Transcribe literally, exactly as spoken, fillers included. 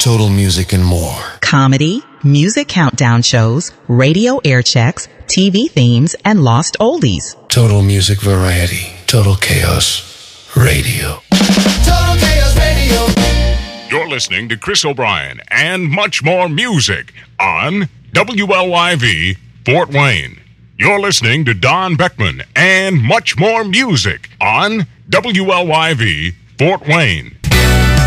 Total Music and more. Comedy, music countdown shows, radio air checks, T V themes, and lost oldies. Total Music Variety. Total Chaos Radio. Total Chaos Radio. You're listening to Chris O'Brien and much more music on W L Y V Fort Wayne. You're listening to Don Beckman and much more music on W L Y V Fort Wayne.